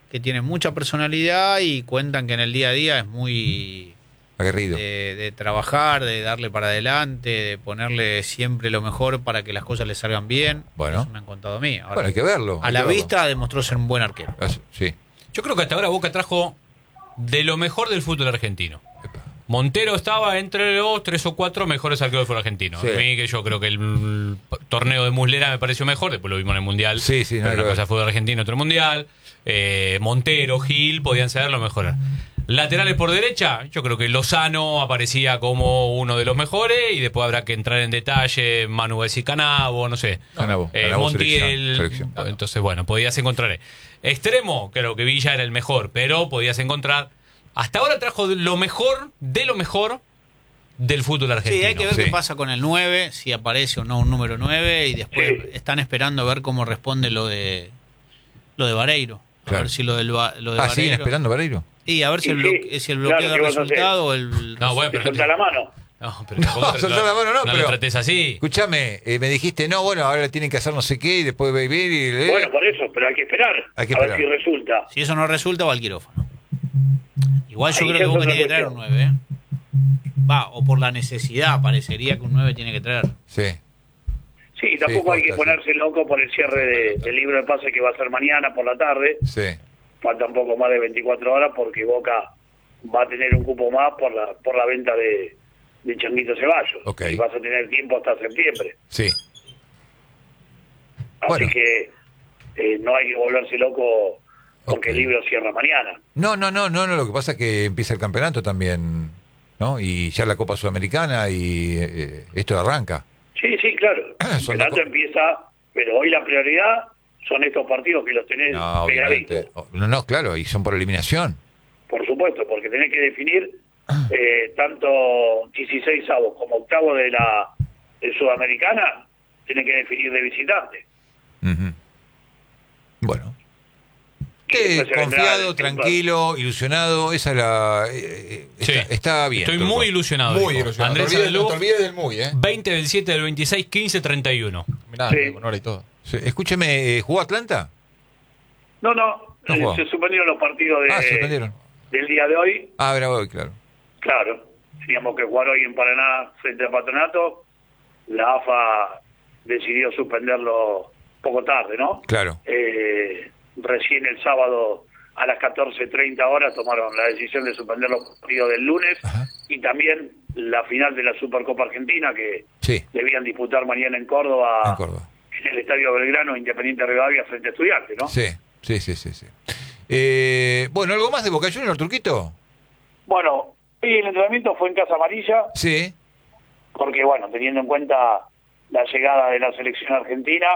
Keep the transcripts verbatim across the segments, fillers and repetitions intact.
que tienen mucha personalidad y cuentan que en el día a día es muy aguerrido de, de trabajar, de darle para adelante, de ponerle siempre lo mejor para que las cosas le salgan bien. Bueno, eso me han contado a mí. Ahora, bueno, hay que verlo. A la vista verlo. Demostró ser un buen arquero. Eso, sí. Yo creo que hasta ahora Boca trajo de lo mejor del fútbol argentino. Epa. Montero estaba entre los tres o cuatro mejores arqueros del fútbol argentino. Sí. A mí, que yo creo que el torneo de Muslera me pareció mejor, después lo vimos en el Mundial. Sí, sí, no, una cosa es fútbol argentino, otro Mundial. Eh, Montero, Gil, podían ser lo mejor. Laterales por derecha, yo creo que Lozano aparecía como uno de los mejores y después habrá que entrar en detalle, Manu y Canavo, no sé. Canavo, eh, Canavo Montiel. selección, selección. Entonces, bueno, podías encontrar. Extremo, creo que Villa era el mejor, pero podías encontrar. Hasta ahora trajo lo mejor de lo mejor del fútbol argentino. Sí, hay que ver sí. qué pasa con el nueve, si aparece o no un número nueve, y después sí. están esperando a ver cómo responde lo de lo de Vareiro. A claro. ver si lo, del, lo de ah, Vareiro. ¿siguen esperando Vareiro? Y a ver si, sí, el, bloque, sí. si el bloqueo claro, da resultado o el... No, bueno, pero soltar la mano. No, pero no, soltar la mano no, no pero... lo trates así. Escúchame, eh, me dijiste, no, bueno, ahora tienen que hacer no sé qué y después vivir y... Eh. Bueno, por eso, pero hay que esperar. Hay que a esperar. ver si resulta. Si eso no resulta, va al quirófano. Igual yo Ahí creo que Boca tiene que traer un nueve, ¿eh? Va, o por la necesidad, parecería que un nueve tiene que traer. Sí. Sí, tampoco sí, hay que sí. ponerse loco por el cierre de, del libro de pase que va a ser mañana por la tarde. Sí. Falta un poco más de veinticuatro horas porque Boca va a tener un cupo más por la por la venta de, de Changuito Ceballos. Okay. Y vas a tener tiempo hasta septiembre. Sí. Así bueno. que eh, no hay que volverse loco porque okay. el libro cierra mañana. No, no, no, no, no, lo que pasa es que empieza el campeonato también, ¿no? Y ya la Copa Sudamericana y eh, esto arranca. Sí, sí, claro. El campeonato empieza, pero hoy la prioridad son estos partidos que los tenés no, pegaditos. No, no, claro, y son por eliminación. Por supuesto, porque tenés que definir eh, tanto dieciséis avos como octavo de la de Sudamericana, tenés que definir de visitante. Uh-huh. Bueno. Qué confiado, tranquilo, ilusionado, esa es la... Eh, sí. está, está bien. Estoy muy ilusionado. Muy dijo. ilusionado. Andrés no, te olvides, Adelú, no te olvides del muy, ¿eh? veinte del siete del veintiséis, quince treinta y uno. Mirá, sí. con hora y todo. Sí. Escúcheme, ¿jugó Atlanta? No, no, no eh, se suspendieron los partidos de, ah, se suspendieron. del día de hoy. Ah, era hoy, claro. Claro, teníamos que jugar hoy en Paraná frente a Patronato. La A F A decidió suspenderlo poco tarde, ¿no? Claro. Eh, recién el sábado a las catorce treinta horas tomaron la decisión de suspender los partidos del lunes. Ajá. Y también la final de la Supercopa Argentina que sí. debían disputar mañana en Córdoba, en Córdoba, en el Estadio Belgrano, Independiente Rivadavia frente a Estudiantes, ¿no? Sí, sí, sí, sí. sí. Eh, bueno, ¿algo más de Boca Juniors, Turquito? Bueno, hoy el entrenamiento fue en Casa Amarilla. Sí. Porque, bueno, teniendo en cuenta la llegada de la selección argentina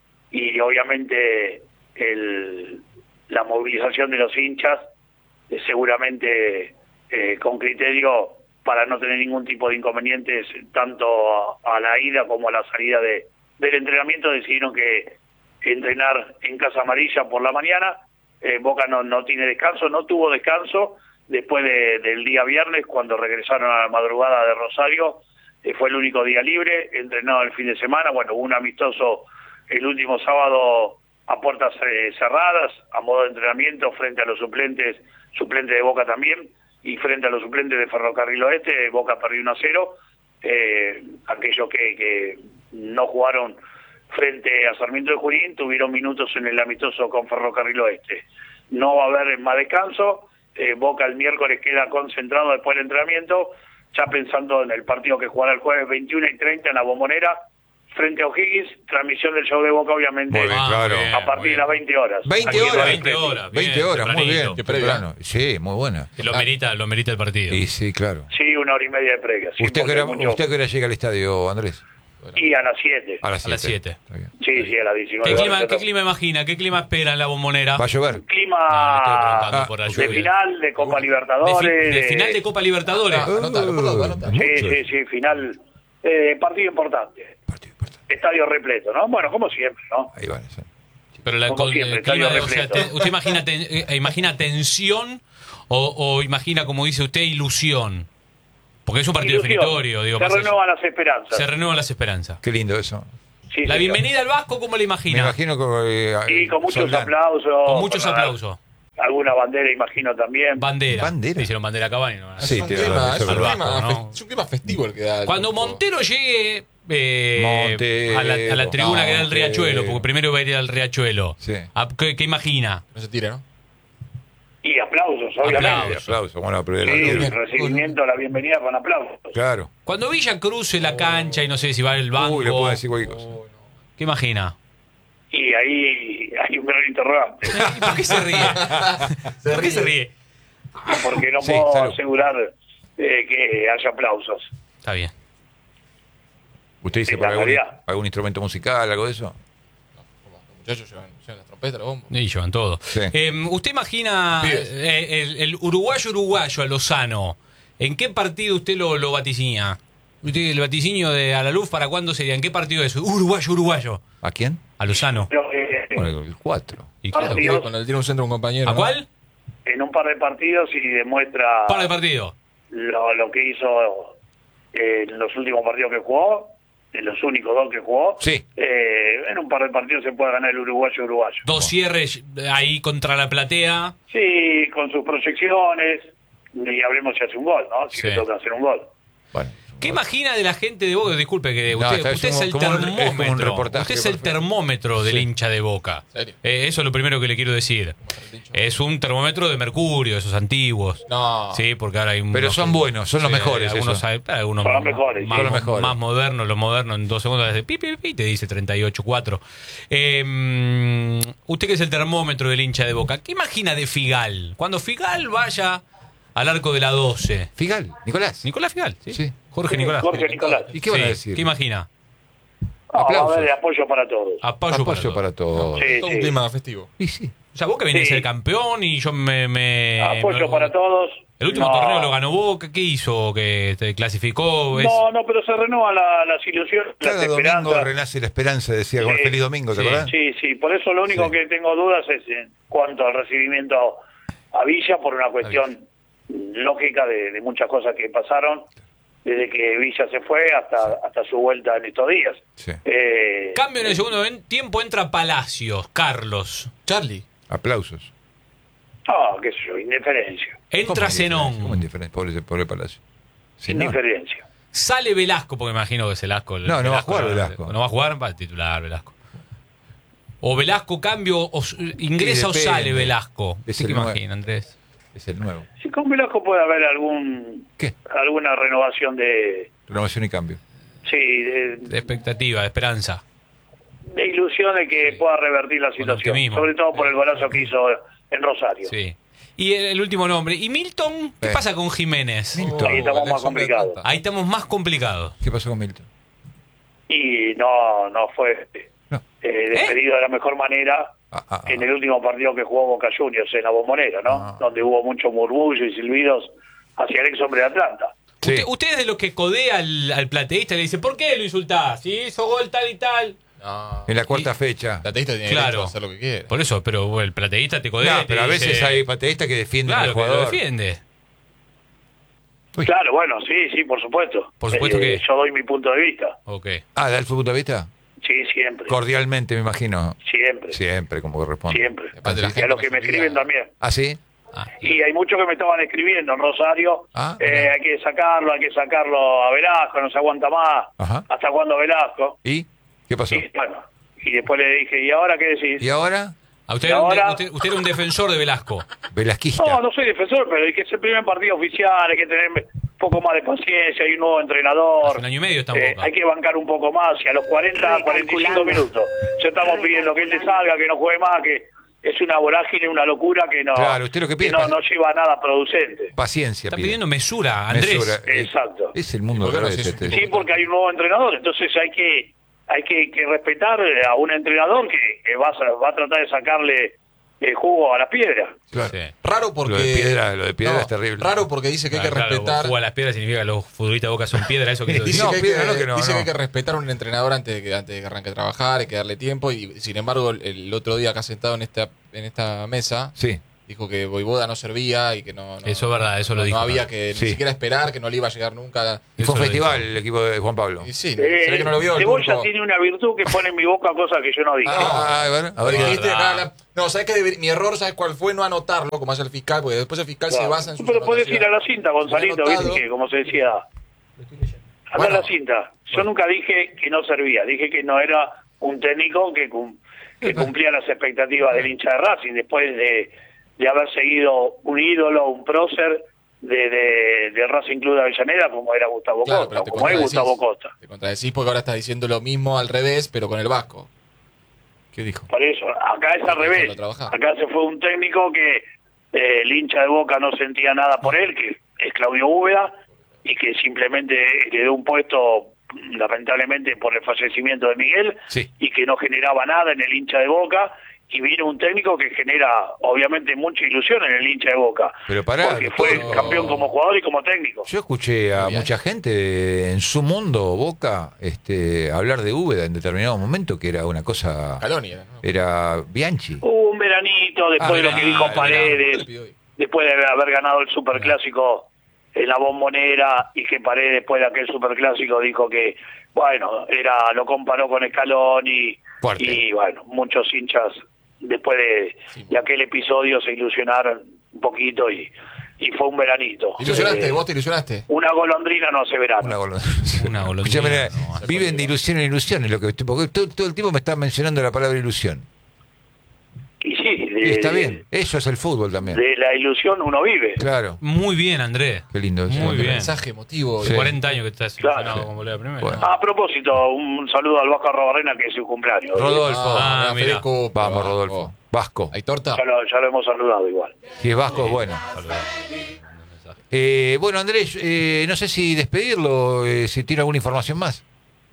y obviamente el, la movilización de los hinchas, eh, seguramente eh, con criterio para no tener ningún tipo de inconvenientes tanto a, a la ida como a la salida de, del entrenamiento, decidieron que entrenar en Casa Amarilla por la mañana. eh, Boca no, no tiene descanso, no tuvo descanso después de, del día viernes cuando regresaron a la madrugada de Rosario. Eh, fue el único día libre, entrenado el fin de semana. Bueno, hubo un amistoso el último sábado a puertas eh, cerradas, a modo de entrenamiento frente a los suplentes, suplentes de Boca también, y frente a los suplentes de Ferrocarril Oeste. Boca perdió uno a cero. Eh, aquellos que, que no jugaron frente a Sarmiento de Junín tuvieron minutos en el amistoso con Ferrocarril Oeste. No va a haber más descanso. Eh, Boca el miércoles queda concentrado después del entrenamiento, ya pensando en el partido que jugará el jueves veintiuno y treinta en la Bombonera frente a O'Higgins. Transmisión del show de Boca, obviamente, muy bien, claro. a partir de las veinte horas. veinte horas, veinte horas, veinte horas, muy bien, temprano. Sí, muy buena. Lo merita, lo merita el partido. Y sí, claro. Sí, una hora y media de previa. Sí, ¿Usted que era, mucho... usted que era llega al estadio, Andrés? Y a las siete. A las siete. Sí, sí, a las diecinueve. ¿Qué clima, ¿Qué clima imagina? ¿Qué clima espera en la Bombonera? ¿Va a llover? Clima no, no ah, por de final de Copa Libertadores. De, fi de final de Copa Libertadores. Ah, anotalo, anotalo, anotalo. Sí, sí, sí, final. Eh, partido importante. Partido importante. Estadio repleto, ¿no? Bueno, como siempre, ¿no? Ahí va, sí. Pero la, como con, siempre, el clima, estadio o sea, repleto. te, ¿usted imagina, ten, eh, imagina tensión o, o imagina, como dice usted, ilusión? Porque es un partido Ilusión. definitorio. Digo, se renuevan las esperanzas. Se renuevan las esperanzas. Qué lindo eso. Sí, la señor. bienvenida al Vasco, ¿cómo la imagina? Me imagino que... Eh, Sí, con muchos Soldán. aplausos. Con muchos con aplausos. alguna bandera, imagino también. Bandera. Bandera. Hicieron bandera a Cavani. ¿no? Sí, es, un tiene clima, razón, es, eso un es clima, verdad, ¿no? fe- es un clima festivo el que da. el Cuando triunfo. Montero llegue eh, Montero. a, la, a la tribuna que da el Montero. Riachuelo, porque primero va a ir al Riachuelo, Sí. ¿a- ¿qué, qué imagina? No se tira, ¿no? Y aplausos, obviamente. Aplausos. Aplauso, bueno, pero Sí, el- el recibimiento, la bienvenida con aplausos. claro. Cuando Villa cruce la cancha y no sé si va al banco, Uy, le puedo decir cualquier cosa. ¿qué imagina? Y ahí hay un gran interrogante, ¿Y ¿Por qué se ríe? ¿Por qué se ríe? porque no Sí, puedo salud. asegurar eh, que haya aplausos. Está bien. ¿Usted dice Sí, por la algún, realidad. algún instrumento musical, algo de eso? Como los muchachos llevan, llevan las trompetas, los bombos. Y llevan todo. Sí. Eh, ¿Usted imagina Pibes. eh, el, el uruguayo uruguayo a Lozano? ¿En qué partido usted lo, lo vaticinía? ¿Usted el vaticinio de a la luz para cuándo sería? ¿En qué partido es? Uruguayo, uruguayo. ¿A quién? A Lozano. Pero, eh, Bueno, el cuatro. Y claro, Partido. Sí, cuando le tira un centro a un compañero. ¿a ¿no? cuál? en un par de partidos y demuestra Par de partido. lo, lo que hizo eh, en los últimos partidos que jugó, en los únicos dos que jugó. Sí. Eh, en un par de partidos se puede ganar el uruguayo uruguayo. Dos cierres ahí contra la platea. Sí, con sus proyecciones, y hablemos si hace un gol, ¿no? Si Sí. le toca hacer un gol. Bueno. ¿Qué imagina de la gente de Boca? Disculpe, que No, usted, está- usted es es el como- como un- es como un termómetro. reportaje Usted es el perfecto. termómetro del Sí. hincha de Boca. ¿En serio? Eh, eso es lo primero que le quiero decir. Es un termómetro de mercurio, esos antiguos. No. Sí, porque ahora hay Pero unos- son buenos, son los sí, mejores, Algunos, eso. hay- algunos Son los más- mejores, Más, son los mejores. más modernos, los modernos en dos segundos hace pi, pi, pi, te dice treinta y ocho cuatro. Eh, mm, usted que es el termómetro del hincha de Boca, ¿qué imagina de Figal? Cuando Figal vaya al arco de la doce. Figal, Nicolás. Nicolás Figal, sí. Sí. Jorge Sí, Nicolás. Jorge Nicolás. ¿Y qué van a Sí, decir? ¿Qué imagina? No, va a Aplausos. haber apoyo para todos. Apoyo, Apoyo para todos. Sí, Todo sí. un clima festivo. Y sí. O sea, Boca viene a Sí. ser campeón y yo me... me Apoyo me- para todos. El último No. torneo lo ganó Boca. ¿Qué hizo? ¿Que te clasificó? Es- No, no, pero se renuevan la- las ilusiones, Cada las domingo esperanzas. renace la esperanza, decía con Sí. Feliz Domingo, ¿te Sí. acuerdas? Sí, sí, por eso lo único Sí. que tengo dudas es en cuanto al recibimiento a Villa, por una cuestión lógica de, de muchas cosas que pasaron desde que Villa se fue hasta hasta su vuelta en estos días. Sí. Eh, Cambio en el segundo en- tiempo entra Palacios, Carlos. Charlie. Aplausos. Ah, qué sé yo, indiferencia. Entra ¿Cómo Zenón. ¿Cómo indiferente? Pobre, pobre Palacio. Zenón. Indiferencia. Sale Velasco, porque imagino que es Velasco. el- No, no va a jugar Velasco. No va a jugar, va a titular Velasco. O Velasco cambio, o s- ingresa o depende. sale Velasco. Es ¿Qué el nuevo. imagina, Andrés? Es el nuevo. Si con Velasco puede haber algún ¿Qué? alguna renovación de Renovación y cambio. sí de, De expectativa, de esperanza. de ilusión de que pueda revertir la situación, optimismo. sobre todo por el golazo que hizo en Rosario. Sí. Y el, el último nombre. ¿Y Milton? ¿Qué Eh. pasa con Jiménez? Milton. Ahí estamos la más sombra de complicados. Atlanta. Ahí estamos más complicados. ¿Qué pasó con Milton? Y no no fue No. eh, despedido de la mejor manera Ah, ah, ah. en el último partido que jugó Boca Juniors en la Bombonera, ¿no? Ah. Donde hubo mucho murmullo y silbidos hacia el ex hombre de Atlanta. Sí. Usted, usted es de los que codea al, al plateísta y le dice, ¿por qué lo insultás? Si hizo gol tal y tal. No. En la cuarta Y- fecha. La teísta tiene Claro. derecho a hacer lo que quiere. Por eso, pero bueno, el plateísta te codea. No, y te pero a dice- veces hay pateístas que defienden Claro, al que lo jugador. defiende. Uy. Claro, bueno, sí, sí, por supuesto. Por supuesto Eh, que- Yo doy mi punto de vista. Ok. Ah, ¿da su punto de vista? Sí, siempre. Cordialmente, me imagino. Siempre. Siempre, como corresponde. Siempre. Aparte, la Y a gente los que no me se escriben olvida. también. ¿Ah, sí? Ah. Y hay muchos que me estaban escribiendo en Rosario, Ah, eh, mirá. hay que sacarlo, hay que sacarlo a Velasco, no se aguanta más. Ajá. ¿Hasta cuándo Velasco? ¿Y? ¿Qué pasó? Y bueno, y después le dije, ¿y ahora qué decís? ¿Y ahora? A usted, Y era un de- ahora- usted, usted era un defensor de Velasco. Velasquista. No, no soy defensor, pero es que es el primer partido oficial, hay que tener un poco más de paciencia, hay un nuevo entrenador. Hace un año y medio está en Eh, Boca. hay que bancar un poco más y a los cuarenta, cuarenta y cinco minutos ya estamos pidiendo que él le salga, que no juegue más, que es una vorágine, una locura que no, Claro, usted lo que pide no, es no lleva a nada producente. Paciencia. Está pide. pidiendo mesura, Andrés. Mesura. Eh, Exacto. Es el mundo ¿Por qué al no revés, haces un este. Sí, porque hay un nuevo entrenador, entonces hay que hay que, que respetar a un entrenador que, que va, a, va a tratar de sacarle el jugo a la piedra. Claro. Sí. Raro porque. Lo de piedra- lo de piedra es terrible. Raro porque dice que hay que Ah, claro, respetar. jugar a las piedras significa que los futbolistas de Boca son piedras, eso que Dice, No, que, hay piedra que, no, que no, dice no. que hay que respetar a un entrenador antes de que, antes de que arranque a trabajar, hay que darle tiempo. Y sin embargo, el, el otro día acá sentado en esta, en esta mesa, Sí. dijo que Voivoda no servía y que no. no Eso es verdad, eso lo no, dijo. No había que Sí. ni siquiera esperar, que no le iba a llegar nunca. Y Eso fue un lo festival dice. el equipo de Juan Pablo. Y sí, Eh, se ve que no lo vio. el Cebolla turco. tiene una virtud que pone en mi boca cosas que yo no digo. Ah, a ver, a ver. Dijiste verdad. acá, la- No, ¿sabes qué? Deber- mi error, ¿sabes cuál fue? No anotarlo, como hace el fiscal, porque después el fiscal se Claro. basa en sus Pero podés ir a anotaciones. la cinta, Gonzalito, Lo he viste anotado. que, como se decía. Anda Bueno. a la cinta. Yo nunca dije que no servía, dije que no era un técnico que, cum- que cumplía las expectativas del hincha de Racing, después de, de haber seguido un ídolo, un prócer de, de, de Racing Club de Avellaneda, como era Gustavo Claro, Costa, pero te como es contradecís. Gustavo Costa. Te contradecís porque ahora estás diciendo lo mismo al revés, pero con el Vasco. ¿Qué dijo? Por eso, acá es al Porque revés. déjalo trabajar. Acá se fue un técnico que eh, el hincha de Boca no sentía nada por él, que es Claudio Úbeda, y que simplemente le dio un puesto, lamentablemente, por el fallecimiento de Miguel, Sí. y que no generaba nada en el hincha de Boca, y vino un técnico que genera, obviamente, mucha ilusión en el hincha de Boca, Pero pará, porque fue pero- campeón como jugador y como técnico. Yo escuché a Muy bien. mucha gente en su mundo, Boca, este, hablar de Úbeda en determinado momento, que era una cosa... Caloni era, ¿no? Era Bianchi. Hubo un veranito, después Ah, de lo que verá, dijo verá. Paredes, ¿Qué le pidió hoy? después de haber ganado el Superclásico en la Bombonera, y que Paredes después de aquel Superclásico dijo que, bueno, era lo comparó con Scaloni, Fuerte. y bueno, muchos hinchas después de, Sí. de aquel episodio se ilusionaron un poquito y, y fue un veranito. ¿Ilusionaste? Eh, ¿Vos te ilusionaste? Una golondrina no hace verano. Una golondrina. Una golondrina, Escúchame, no, viven de ilusión en ilusión, es lo que, porque todo, todo el tiempo me está mencionando la palabra ilusión. Y sí, de, Y está bien, eso es el fútbol también. de la ilusión uno vive. Claro, Muy bien, Andrés. qué lindo. Muy eso. bien. Mensaje emotivo. Sí. cuarenta años que estás Claro. ilusionado con volver a primera. Bueno. A propósito, un saludo al Vasco Arrobarrena, que es su cumpleaños. Rodolfo. Ah, Ah, mirá, mirá. Federico, Vamos, Vasco. Rodolfo. Vasco. ¿Hay torta? Ya lo, ya lo hemos saludado igual. Si es Vasco, es bueno. Eh, bueno, Andrés, eh, no sé si despedirlo, eh, si tiene alguna información más.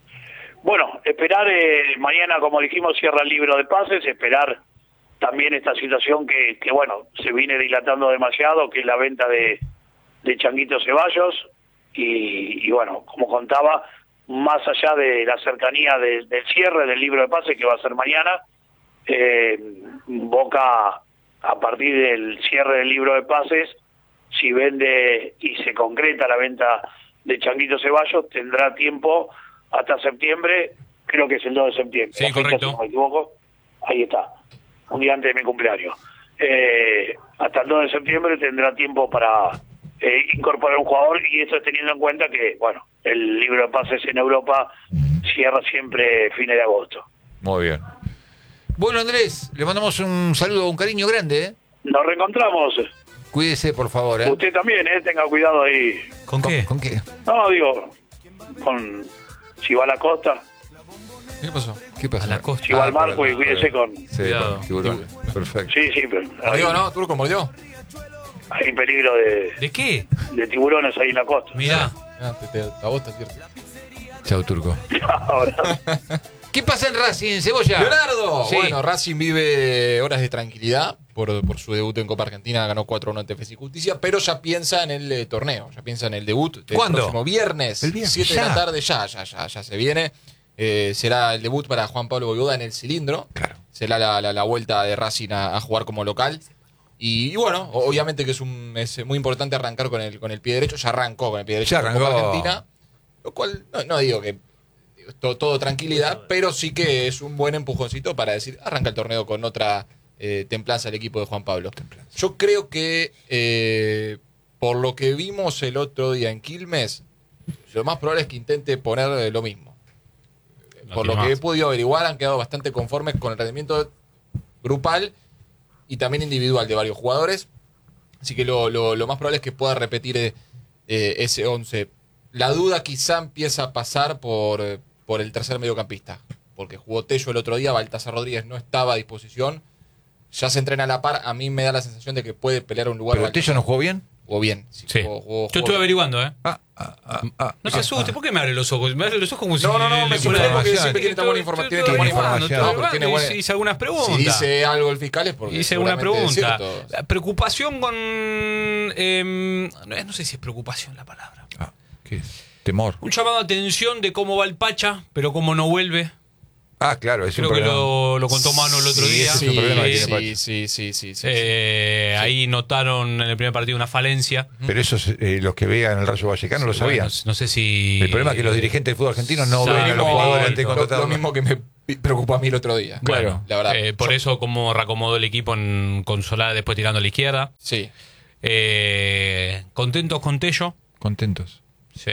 Bueno, esperar, eh, mañana, como dijimos, cierra el libro de pases, esperar también esta situación que, que bueno, se viene dilatando demasiado, que es la venta de, de Changuito Ceballos, y, y bueno, como contaba, más allá de la cercanía de- del cierre del libro de pases, que va a ser mañana, eh, Boca, a partir del cierre del libro de pases, si vende y se concreta la venta de Changuito Ceballos, tendrá tiempo hasta septiembre, creo que es el dos de septiembre. Sí, la fecha, correcto. Si no me equivoco, ahí está, un día antes de mi cumpleaños. Eh, hasta el dos de septiembre tendrá tiempo para eh, incorporar un jugador, y esto es teniendo en cuenta que, bueno, el libro de pases en Europa cierra siempre fines de agosto. Muy bien. Bueno, Andrés, le mandamos un saludo, un cariño grande. ¿eh? Nos reencontramos. Cuídese, por favor. ¿eh? Usted también, eh, tenga cuidado ahí. ¿Con qué? ¿Con qué? No, digo, con si va a la costa, ¿Qué pasó? ¿Qué pasa? A la costa. si va Ah, al marco, por y el- cuídese con... Sí, Cuidado. con tiburón. Perfecto. Sí, sí, pero ¿Mordió, no? ¿Turco mordió? hay peligro de, ¿De qué? de tiburones ahí en la costa. Mirá. Ah, te, te, a vos te advierto. Chau, Turco. Ahora, ¿Qué pasa en Racing, Cebolla? ¡Leonardo! Sí. Bueno, Racing vive horas de tranquilidad por, por su debut en Copa Argentina, ganó cuatro uno ante F C y Justicia, pero ya piensa en el eh, torneo, ya piensa en el debut del ¿Cuándo? próximo viernes, El viernes, siete de ya. la tarde, ya, ya, ya, ya se viene. Eh, será el debut para Juan Pablo Boyuda en el cilindro. Claro. Será la, la- la vuelta de Racing a, a jugar como local. Y, y bueno, o- obviamente que es, un, es muy importante arrancar con el, con el pie derecho. Ya arrancó con el pie derecho Ya en Copa arrancó. Argentina. Lo cual no, no digo que digo, todo, todo tranquilidad, pero sí que es un buen empujoncito para decir, arranca el torneo con otra eh, templanza el equipo de Juan Pablo. Yo creo que eh, por lo que vimos el otro día en Quilmes, lo más probable es que intente poner eh, lo mismo. No Por tiene lo que he más. podido averiguar, han quedado bastante conformes con el rendimiento grupal y también individual de varios jugadores. Así que lo, lo- lo más probable es que pueda repetir eh, eh, ese once. La duda quizá empieza a pasar por, eh, por el tercer mediocampista, porque jugó Tello el otro día, Baltasar Rodríguez no estaba a disposición, ya se entrena a la par, a mí me da la sensación de que puede pelear un lugar. ¿Pero Baltasar. Tello no jugó bien? Jugó bien. Sí, Sí. jugó- jugó- Yo jugó estuve bien. averiguando, ¿eh? Ah, ah, ah, ah, No se ah, asuste, ah. ¿por qué me abre los ojos? Me abre los ojos como si No, no, no, le me fuera- sorprende porque información. siempre tiene tan buena informa- tiene tan Estoy buena averiguando, información. estoy No, porque tiene averiguando, buena- hice algunas preguntas. Si dice algo el fiscal es porque Hice una seguramente es pregunta. cierto. La preocupación con... em, no, no sé si es preocupación la palabra. Ah, ¿qué es? Temor. Un llamado de atención de cómo va el Pacha, pero cómo no vuelve. Ah, claro, es Creo un que problema. lo, lo contó Manu el otro Sí, día. ese es un problema que tiene sí, Pacha. sí, sí, sí, sí, Eh, sí. Ahí notaron en el primer partido una falencia. Pero eso eh, los que vean el Rayo Vallecano lo sabían. Bueno, no sé si... El problema es que los dirigentes del fútbol argentino no Sabemos ven a los que- jugadores antes de lo, contratar. lo mismo que me preocupó a mí el otro día. Claro, la verdad. Eh, por Yo- eso como reacomodó el equipo en, con Solá después tirando a la izquierda. Sí. Eh, ¿Contentos con Tello? Contentos. Sí.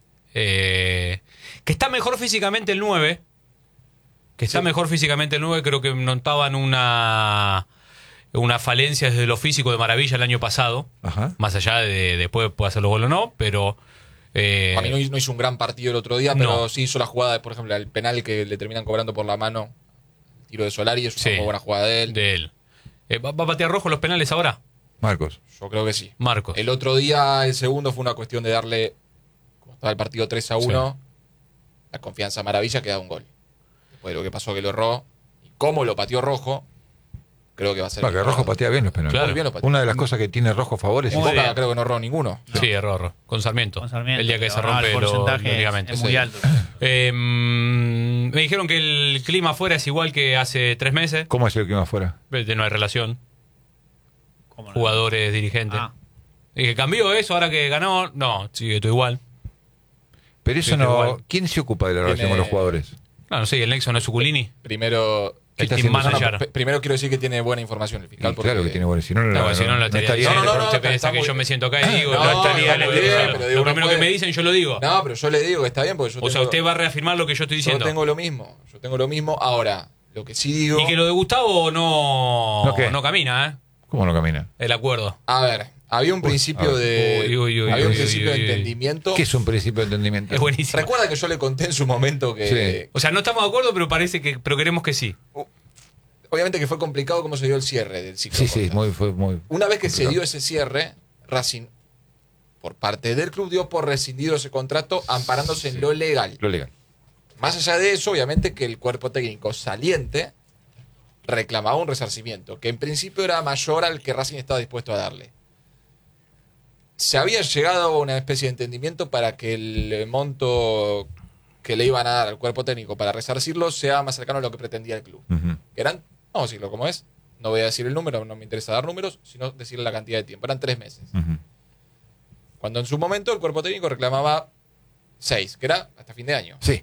Eh, que está mejor físicamente el nueve. Que está Sí. mejor físicamente el nueve. Creo que notaban una, una falencia desde lo físico de Maravilla el año pasado. Ajá. Más allá de después puede hacer los goles o no. Pero... eh, A mí no hizo, no hizo un gran partido el otro día, pero No. sí hizo la jugada, por ejemplo, el penal que le terminan cobrando por la mano, el tiro de Solari, es Sí. una muy buena jugada de él. de él. Eh, ¿va, va a patear rojo los penales ahora? Marcos. Yo creo que sí. Marcos. El otro día, el segundo, fue una cuestión de darle, como estaba el partido tres a uno, la confianza a Maravilla que da un gol. Después de lo que pasó que lo erró, y cómo lo pateó Rojo, creo que va a ser... No, que Rojo patea bien los penales. Claro. Muy bien lo pateó. Una de las cosas que tiene Rojo a favor es En Muy Boca bien. creo que no erró ninguno. Sí, error. Con Sarmiento. Con Sarmiento, El día que se pero no, rompe el los porcentaje es- ligamentos. es muy Sí. alto. Eh, mm, me dijeron que el clima afuera es igual que hace tres meses. ¿Cómo es el clima afuera? Vete, no hay relación. ¿Cómo no? Jugadores, dirigentes. Ah. Dije, ¿cambió eso ahora que ganó? No, sigue todo igual. Pero eso Sí, no. igual. ¿Quién se ocupa de la relación Tiene- con los jugadores? No, no sé, el nexo no es Suculini. Primero... ¿Qué está El team haciendo? No, no, manager. p- primero quiero decir que tiene buena información el fiscal. Y claro que tiene bueno. Si no, no, No, no, si no, no lo estaría estaría- diciendo. No, no, no, Usted está- piensa está que muy- yo me siento acá y digo, No, no, estaría no, lo está que- bien, pero digo, Lo no primero que puede. me dicen, yo lo digo. No, pero yo le digo que está bien porque yo O sea, tengo- usted va a reafirmar lo que yo estoy Yo diciendo. tengo lo mismo. Yo tengo lo mismo. Ahora, lo que sí digo... Y que lo de Gustavo no, ¿No qué? no camina, ¿eh? ¿Cómo no camina? El acuerdo. A ver, había un principio a ver. de... Uy, uy, uy, había un uy, principio uy, de uy. entendimiento. ¿Qué es un principio de entendimiento? Es buenísimo. Recuerda que yo le conté en su momento que... Sí. O sea, no estamos de acuerdo, pero parece que pero queremos que sí. Obviamente que fue complicado cómo se dio el cierre del ciclo. Sí, sí, corto. muy, fue muy. Una vez que se complicado. dio ese cierre, Racing, por parte del club, dio por rescindido ese contrato amparándose en lo legal. Lo legal. Más allá de eso, obviamente que el cuerpo técnico saliente reclamaba un resarcimiento, que en principio era mayor al que Racing estaba dispuesto a darle. Se había llegado a una especie de entendimiento para que el monto que le iban a dar al cuerpo técnico para resarcirlo sea más cercano a lo que pretendía el club. Ujú. Que eran, vamos a decirlo como es, no voy a decir el número, no me interesa dar números, sino decirle la cantidad de tiempo. Eran tres meses. Ujú. Cuando en su momento el cuerpo técnico reclamaba seis, que era hasta fin de año. Sí.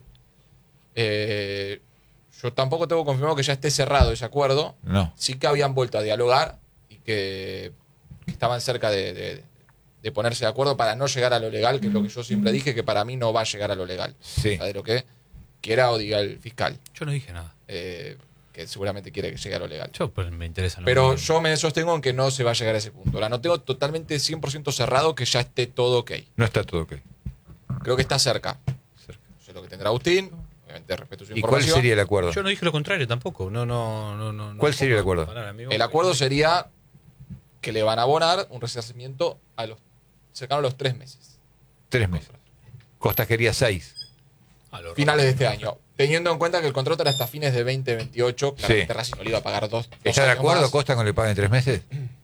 Eh, yo tampoco tengo confirmado que ya esté cerrado ese acuerdo. No. Sí que habían vuelto a dialogar y que, que estaban cerca de, de- de ponerse de acuerdo para no llegar a lo legal, que es lo que yo siempre dije, que para mí no va a llegar a lo legal. Sí. O sea, de lo que quiera o diga el fiscal, Yo no dije nada. eh, que seguramente quiere que llegue a lo legal. Yo pues, me interesa. ¿no? Pero yo me sostengo en que no se va a llegar a ese punto. La no tengo totalmente cien por ciento cerrado que ya esté todo ok. No está todo ok. Creo que está cerca. Cerca. No sé lo que tendrá Agustín, obviamente respeto su ¿Y cuál información. sería el acuerdo? Yo no dije lo contrario tampoco. No, no, no, no. no ¿Cuál sería el pongo a acuerdo? comparar, amigo. El acuerdo sería que le van a abonar un resarcimiento a los cercano a los tres meses. Tres meses. Costa quería seis. A lo Finales de este año. Teniendo en cuenta que el contrato era hasta fines de veinte veintiocho, claramente Sí. Racing no le iba a pagar dos. dos ¿Está de años acuerdo más. Costa con que le paguen tres meses?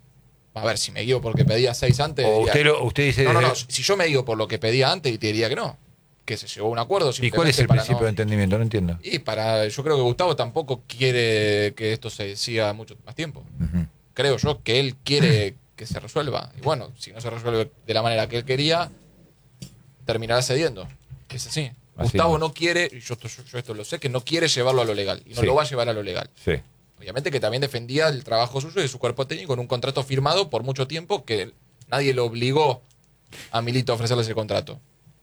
A ver, si me guío porque pedía seis antes. ¿O diría- usted, lo, usted dice... No, no, no. desde- Si yo me digo por lo que pedía antes, te diría que no. Que se llegó a un acuerdo. ¿Y cuál es el simplemente para principio no- de entendimiento? No entiendo. Y para, yo creo que Gustavo tampoco quiere que esto se siga mucho más tiempo. Ujú. Creo yo que él quiere que se resuelva. Y bueno, si no se resuelve de la manera que él quería, terminará cediendo. Es así. Así Gustavo es. no quiere, y yo esto, yo- yo esto lo sé, que no quiere llevarlo a lo legal. Y no Sí. lo va a llevar a lo legal. Sí. Obviamente que también defendía el trabajo suyo y de su cuerpo técnico en un contrato firmado por mucho tiempo que nadie lo obligó a Milito a ofrecerle ese contrato.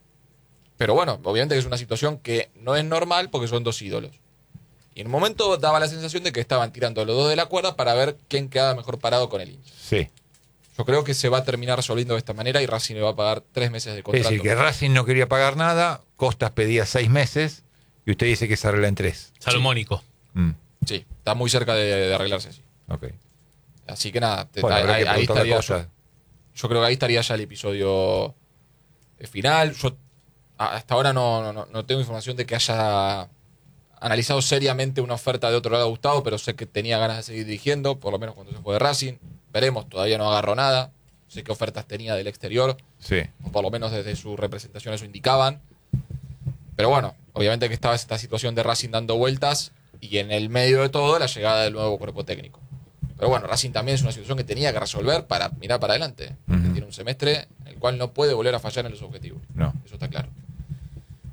Pero bueno, obviamente que es una situación que no es normal porque son dos ídolos. Y en un momento daba la sensación de que estaban tirando los dos de la cuerda para ver quién quedaba mejor parado con el hincha. Sí. Yo creo que se va a terminar resolviendo de esta manera y Racing le va a pagar tres meses de Es contrato. decir, que Racing no quería pagar nada, Costas pedía seis meses y usted dice que se arregla en tres. Salomónico. Mm, Sí, está muy cerca de, de arreglarse así. ok. Así que nada, te- Bueno, ahí, habrá que ahí preguntarle a estaría yo, Costas. yo creo que ahí estaría ya el episodio eh, final. Yo a- hasta ahora no, no, no tengo información de que haya analizado seriamente una oferta de otro lado a Gustavo, pero sé que tenía ganas de seguir dirigiendo, por lo menos cuando se fue de Racing. Veremos, todavía no agarró nada. Sé qué ofertas tenía del exterior, Sí. o por lo menos desde su representación eso indicaban. Pero bueno, obviamente que estaba esta situación de Racing dando vueltas y en el medio de todo la llegada del nuevo cuerpo técnico. Pero bueno, Racing también es una situación que tenía que resolver para mirar para adelante. Porque Ujú. tiene un semestre en el cual no puede volver a fallar en los objetivos. No. Eso está claro.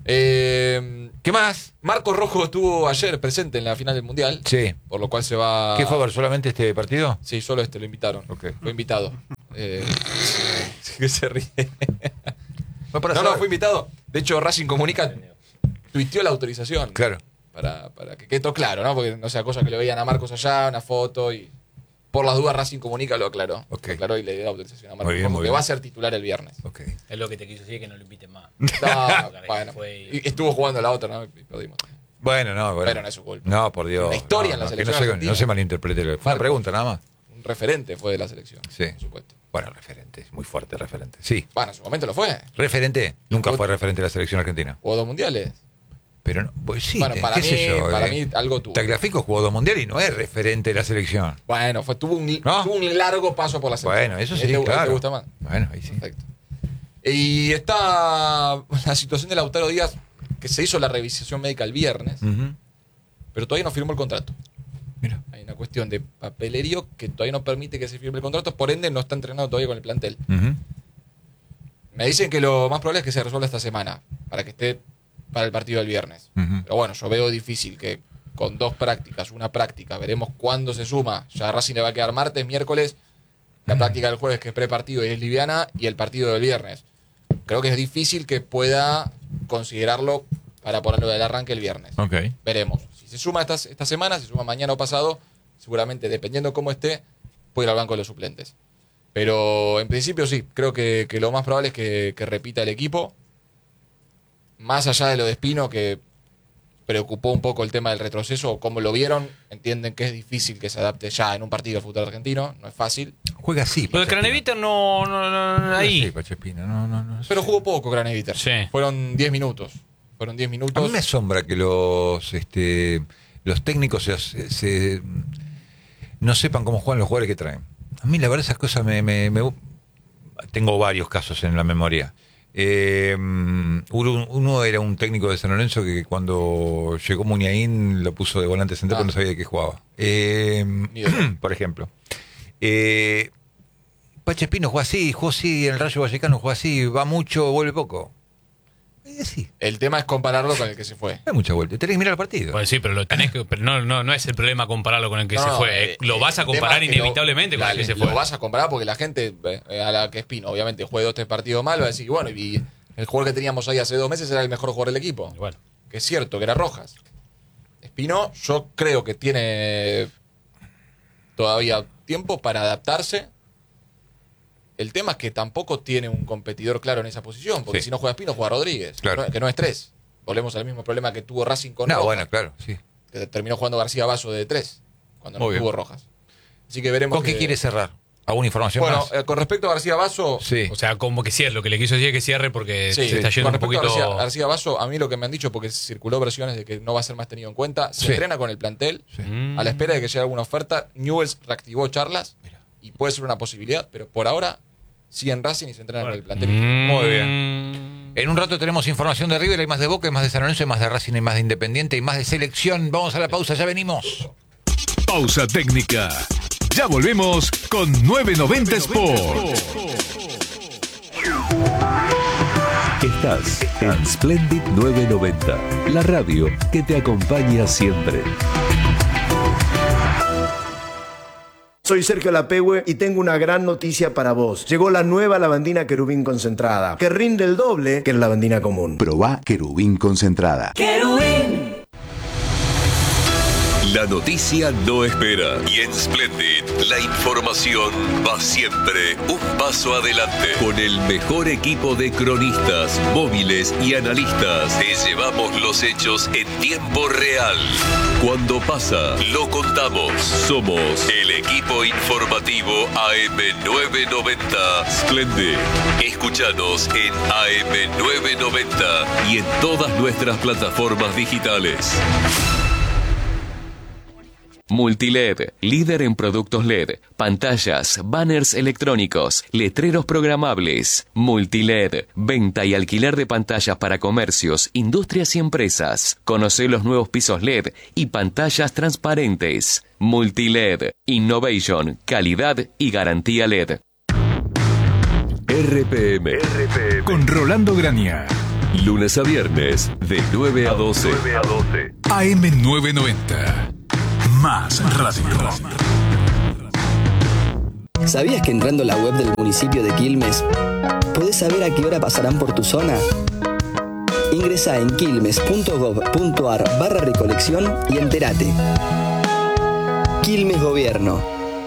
Eh, ¿Qué más? Marcos Rojo estuvo ayer presente en la final del Mundial. Sí. Por lo cual se va... ¿Qué fue a ver solamente este partido? Sí, solo este lo invitaron. Ok. Fue invitado. Eh, que se ríe. No, para No, no, saber. fue invitado. De hecho, Racing Comunica tuiteó la autorización. Claro. Para, para que quede todo claro, ¿no? Porque no sea cosa que le veían a Marcos allá, una foto y... Por las dudas, Racing Comunica lo aclaró. Ok. Lo aclaró y le dio la autorización a Marcos Muy bien, Rojo, muy que bien. va a ser titular el viernes. Ok. Es lo que te quiso decir, que no lo inviten más. No, Caray, bueno. fue- Y estuvo jugando la otra, ¿no? Y perdimos. Bueno, no, bueno. Pero no es su culpa. No, por Dios. Una historia no, en la no, que selección no se, argentina. no se malinterprete. Fue una Marcos. pregunta nada más. Un referente fue de la selección, Sí. por supuesto. Bueno, referente, muy fuerte referente. Sí. Bueno, en su momento lo fue. Referente, nunca Jugó- fue referente de la selección argentina. Jugó dos mundiales. Pero no, pues sí, Bueno, eh, para qué mí- sé yo. para eh. mí algo tuvo. Tagliafico jugó dos mundiales y no es referente de la selección. Bueno, fue, tuvo, un, ¿No? tuvo un largo paso por la selección. Bueno, eso ¿Te- sí, te, claro. ¿Te gusta más? Bueno, ahí sí. Perfecto. Y está la situación de Lautaro Díaz, que se hizo la revisión médica el viernes, Ujú. pero todavía no firmó el contrato. Mira. Hay una cuestión de papelerío que todavía no permite que se firme el contrato, por ende no está entrenado todavía con el plantel. Ujú. Me dicen que lo más probable es que se resuelva esta semana, para que esté para el partido del viernes. Ujú. Pero bueno, yo veo difícil que con dos prácticas, una práctica, veremos cuándo se suma. Ya a Racing le va a quedar martes, miércoles, la práctica del jueves que es prepartido y es liviana, y el partido del viernes. Creo que es difícil que pueda considerarlo para ponerlo del arranque el viernes. Ok. Veremos. Si se suma esta, esta semana, si se suma mañana o pasado, seguramente, dependiendo cómo esté, puede ir al banco de los suplentes. Pero en principio sí, creo que, que lo más probable es que, que repita el equipo. Más allá de lo de Espino, que preocupó un poco el tema del retroceso, o como lo vieron, entienden que es difícil que se adapte ya en un partido al fútbol argentino, no es fácil. Juega así. Lo de Craneviter no, no, no, no, ahí. Sí, Pacho Espina, no, no, no. Pero sé. jugó poco Craneviter. Sí. Fueron diez minutos. Fueron diez A minutos. mí me asombra que los este los técnicos se, se- no sepan cómo juegan los jugadores que traen. A mí la verdad esas cosas me, me- me- tengo varios casos en la memoria. Eh, uno, uno era un técnico de San Lorenzo que cuando llegó Muniain lo puso de volante central Ah. porque no sabía de qué jugaba. Eh, Ni idea. por ejemplo. Eh, Pacho Espino juega así, jugó así en el Rayo Vallecano, juega así, va mucho, vuelve poco. Es así, El tema es compararlo con el que se fue. no hay mucha vuelta. Tenés que mirar el partido. Pues sí, pero lo tenés que, pero no, no, no es el problema compararlo con el que No, se no, fue. eh, Lo vas a el tema comparar es que lo- inevitablemente con el dale, que se fue. Lo vas a comparar porque la gente, eh, a la que Espino, obviamente, juegue dos tres partidos mal, va a decir, bueno, y el jugador que teníamos ahí hace dos meses era el mejor jugador del equipo. Y bueno, Que es cierto, que era Rojas. Espino, yo creo que tiene todavía tiempo para adaptarse. El tema es que tampoco tiene un competidor claro en esa posición, porque Sí. si no juega Espino, juega Rodríguez, Claro. no- que no es tres. Volvemos al mismo problema que tuvo Racing con No, Rojas, bueno, claro, sí. que terminó jugando García Vaso de tres, cuando no Muy bien. tuvo Rojas. Así que veremos. ¿Con qué que- quiere cerrar? ¿Alguna información Bueno, más? eh, con respecto a García Vaso, Sí. o sea, como que cierre, lo que le quiso decir es que cierre porque sí, se está yendo con un respecto poquito. a García, García Vaso, a mí lo que me han dicho, porque circuló versiones de que no va a ser más tenido en cuenta, se Sí. entrena con el plantel, Sí. Mm. a la espera de que llegue alguna oferta. Newell's reactivó charlas Mira. y puede ser una posibilidad, pero por ahora sigue en Racing y se entrena con el plantel. Mm. Muy bien. En un rato tenemos información de River, hay más de Boca, hay más de San Lorenzo, hay más de Racing, hay más de Independiente, hay más de selección. Vamos a la pausa, ya venimos. Pausa técnica. Ya volvemos con novecientos noventa Sport. Estás en Splendid novecientos noventa, la radio que te acompaña siempre. Soy Sergio Lapehue y tengo una gran noticia para vos. Llegó la nueva lavandina querubín concentrada, que rinde el doble que la lavandina común. Probá querubín concentrada. La noticia no espera. Y en Splendid, la información va siempre un paso adelante. Con el mejor equipo de cronistas, móviles y analistas, te llevamos los hechos en tiempo real. Cuando pasa, lo contamos. Somos el equipo informativo A M novecientos noventa Splendid. Escúchanos en A M novecientos noventa y en todas nuestras plataformas digitales. Multiled, líder en productos L E D, pantallas, banners electrónicos, letreros programables. Multiled, venta y alquiler de pantallas para comercios, industrias y empresas. Conoce los nuevos pisos L E D y pantallas transparentes. Multiled, innovation, calidad y garantía L E D. R P M. Con Rolando Grania. Lunes a viernes, de nueve a doce. A M novecientos noventa. Más radio. ¿Sabías que entrando a la web del municipio de Quilmes podés saber a qué hora pasarán por tu zona? Ingresá en quilmes.gov.ar barra recolección y entérate. Quilmes Gobierno.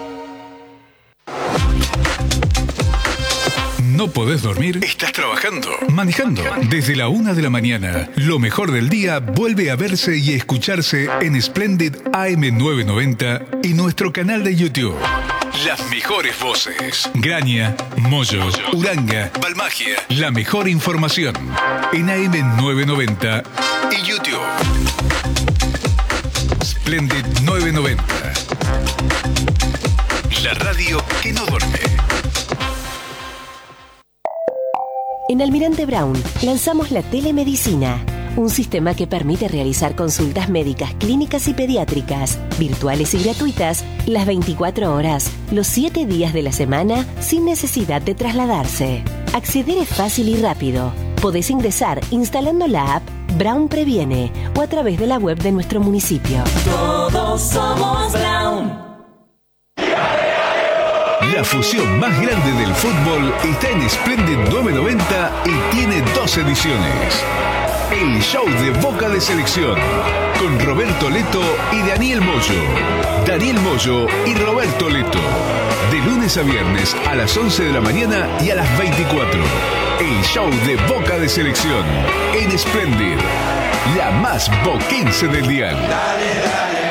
¿No podés dormir? ¿Estás trabajando? ¿Manejando? Desde la una de la mañana, lo mejor del día vuelve a verse y escucharse en Splendid A M novecientos noventa y nuestro canal de YouTube. Las mejores voces. Graña, Moyo, Uranga, Balmagia. La mejor información en A M novecientos noventa y YouTube. Splendid novecientos noventa. La radio que no duerme. En Almirante Brown lanzamos la telemedicina, un sistema que permite realizar consultas médicas, clínicas y pediátricas, virtuales y gratuitas, las veinticuatro horas, los siete días de la semana, sin necesidad de trasladarse. Acceder es fácil y rápido. Podés ingresar instalando la app Brown Previene o a través de la web de nuestro municipio. Todos somos Brown. La fusión más grande del fútbol está en Splendid novecientos noventa y tiene dos ediciones. El show de Boca de Selección, con Roberto Leto y Daniel Moyo. Daniel Moyo y Roberto Leto. De lunes a viernes a las once de la mañana y a las veinticuatro. El show de Boca de Selección, en Splendid, la más boquense del dial. Dale, dale.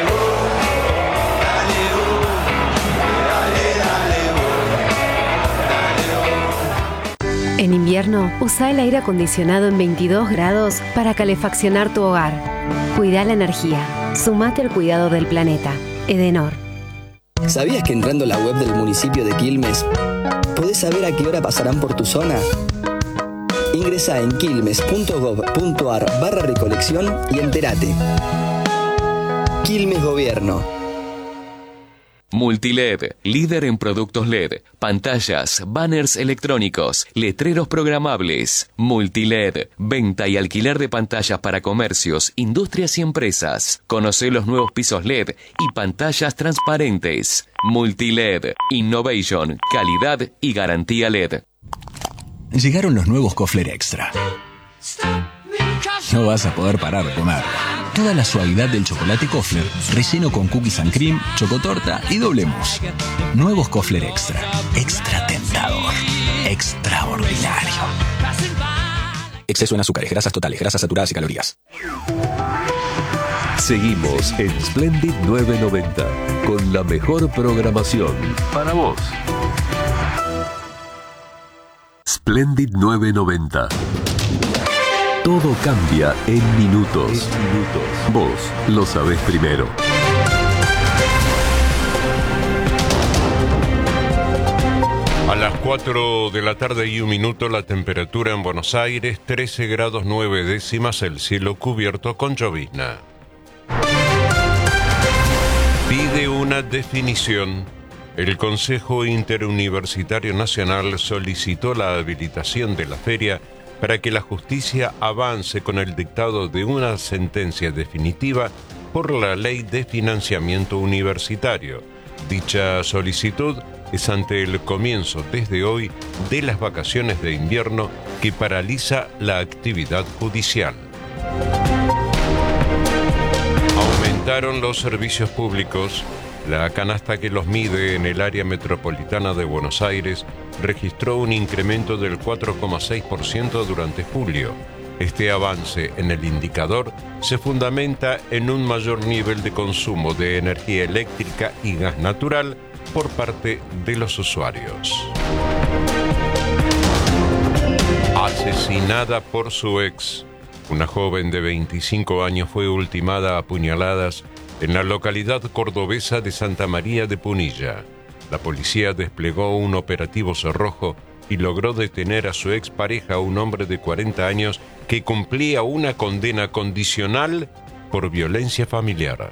En invierno, usa el aire acondicionado en veintidós grados para calefaccionar tu hogar. Cuida la energía. Sumate al cuidado del planeta. Edenor. ¿Sabías que entrando a la web del municipio de Quilmes podés saber a qué hora pasarán por tu zona? Ingresá en quilmes.gov.ar barra recolección y entérate. Quilmes Gobierno. Multiled, líder en productos L E D, pantallas, banners electrónicos, letreros programables. Multiled, venta y alquiler de pantallas para comercios, industrias y empresas. Conocé los nuevos pisos L E D y pantallas transparentes. Multiled, innovation, calidad y garantía L E D. Llegaron los nuevos Kofler Extra. No vas a poder parar de comer. Toda la suavidad del chocolate Kofler, relleno con cookies and cream, chocotorta y doble mousse. Nuevos Kofler Extra. Extra tentador. Extraordinario. Exceso en azúcares, grasas totales, grasas saturadas y calorías. Seguimos en Splendid novecientos noventa con la mejor programación para vos. Splendid novecientos noventa. Todo cambia en minutos. En minutos. Vos lo sabés primero. A las cuatro de la tarde y un minuto, la temperatura en Buenos Aires, trece grados nueve décimas, el cielo cubierto con llovizna. Pide una definición. El Consejo Interuniversitario Nacional solicitó la habilitación de la feria para que la justicia avance con el dictado de una sentencia definitiva por la Ley de Financiamiento Universitario. Dicha solicitud es ante el comienzo desde hoy de las vacaciones de invierno que paraliza la actividad judicial. Aumentaron los servicios públicos. La canasta que los mide en el área metropolitana de Buenos Aires registró un incremento del cuatro coma seis por ciento durante julio. Este avance en el indicador se fundamenta en un mayor nivel de consumo de energía eléctrica y gas natural por parte de los usuarios. Asesinada por su ex. Una joven de veinticinco años fue ultimada a puñaladas en la localidad cordobesa de Santa María de Punilla. La policía desplegó un operativo cerrojo y logró detener a su expareja, un hombre de cuarenta años que cumplía una condena condicional por violencia familiar.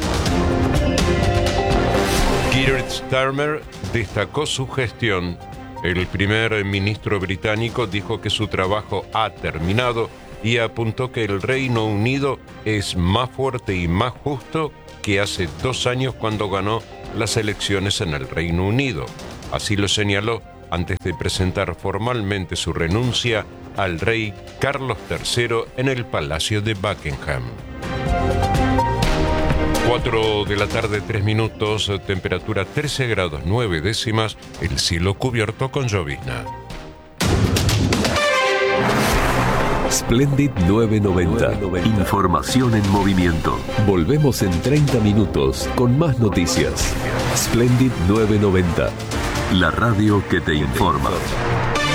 Keir Starmer destacó su gestión El primer ministro británico dijo que su trabajo ha terminado y apuntó que el Reino Unido es más fuerte y más justo que hace dos años cuando ganó las elecciones en el Reino Unido. Así lo señaló antes de presentar formalmente su renuncia al rey Carlos tercero en el Palacio de Buckingham. cuatro de la tarde, tres minutos, temperatura trece grados nueve décimas, el cielo cubierto con llovizna. Splendid novecientos noventa. Información en movimiento. Volvemos en treinta minutos con más noticias. Splendid novecientos noventa. La radio que te informa.